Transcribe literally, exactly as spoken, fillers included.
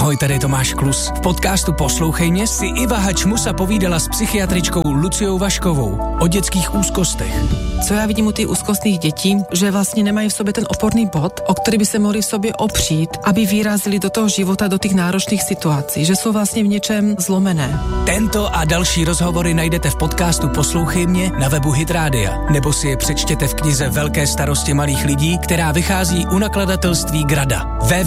Ahoj, tady je Tomáš Klus. V podcastu Poslouchej mě si Iva Hačmusa povídala s psychiatričkou Luciou Vaškovou o dětských úzkostech. Co já vidím u těch úzkostných dětí, že vlastně nemají v sobě ten oporný bod, o který by se mohli v sobě opřít, aby vyrazili do toho života, do těch náročných situací, že jsou vlastně v něčem zlomené. Tento a další rozhovory najdete v podcastu Poslouchej mě na webu Hit Rádia, nebo si je přečtěte v knize Velké starosti malých lidí, která vychází u nakladatelství Grada.